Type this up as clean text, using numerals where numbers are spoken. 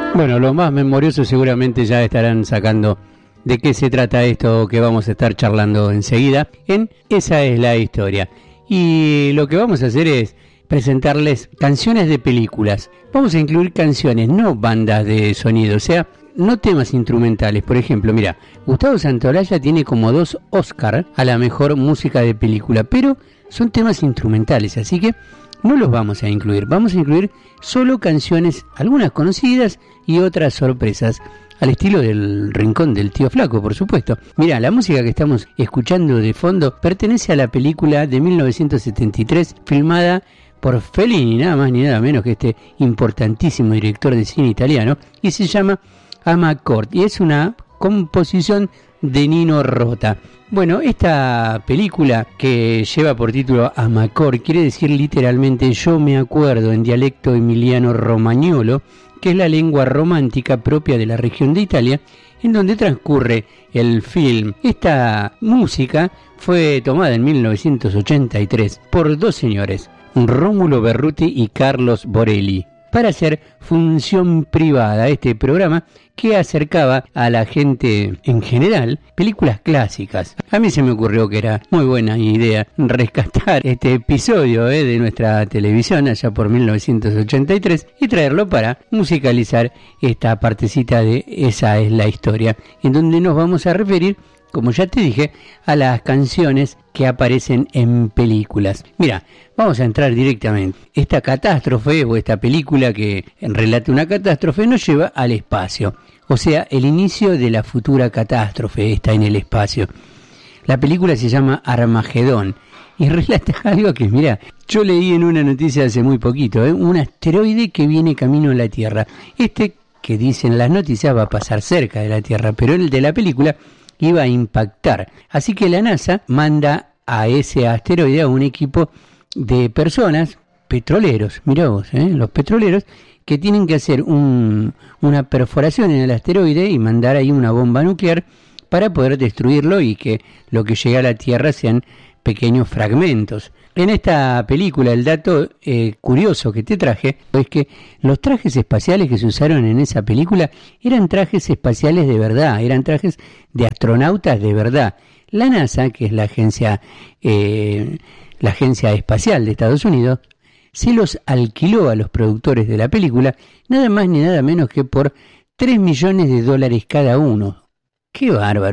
Bueno, los más memoriosos seguramente ya estarán sacando de qué se trata esto que vamos a estar charlando enseguida en Esa es la historia. Y lo que vamos a hacer es presentarles canciones de películas. Vamos a incluir canciones, no bandas de sonido, o sea, no temas instrumentales. Por ejemplo, mira, Gustavo Santaolalla tiene como 2 Oscar a la mejor música de película, pero son temas instrumentales, así que no los vamos a incluir. Vamos a incluir solo canciones, algunas conocidas y otras sorpresas, al estilo del Rincón del Tío Flaco, por supuesto. Mira, la música que estamos escuchando de fondo pertenece a la película de 1973, filmada por Fellini, nada más ni nada menos que este importantísimo director de cine italiano, y se llama Amarcord, y es una composición de Nino Rota. Bueno, esta película, que lleva por título Amarcord, quiere decir literalmente yo me acuerdo en dialecto emiliano romagnolo, que es la lengua romántica propia de la región de Italia, en donde transcurre el film. Esta música fue tomada en 1983 por 2 señores, Rómulo Berruti y Carlos Borelli, para hacer Función Privada, este programa que acercaba a la gente en general películas clásicas. A mí se me ocurrió que era muy buena idea rescatar este episodio de nuestra televisión allá por 1983 y traerlo para musicalizar esta partecita de Esa es la historia, en donde nos vamos a referir, como ya te dije, a las canciones que aparecen en películas. Mira, vamos a entrar directamente. Esta catástrofe o esta película que relata una catástrofe nos lleva al espacio. O sea, el inicio de la futura catástrofe está en el espacio. La película se llama Armagedón y relata algo que, mira, yo leí en una noticia hace muy poquito, un asteroide que viene camino a la Tierra. Este que dicen las noticias va a pasar cerca de la Tierra, pero el de la película iba a impactar. Así que la NASA manda a ese asteroide a un equipo de personas, petroleros, mirá vos, los petroleros, que tienen que hacer una perforación en el asteroide y mandar ahí una bomba nuclear para poder destruirlo y que lo que llega a la Tierra sean pequeños fragmentos. En esta película, el dato curioso que te traje es que los trajes espaciales que se usaron en esa película eran trajes espaciales de verdad, eran trajes de astronautas de verdad. La NASA, que es la agencia espacial de Estados Unidos, se los alquiló a los productores de la película, nada más ni nada menos que por $3 millones cada uno. ¡Qué bárbaro!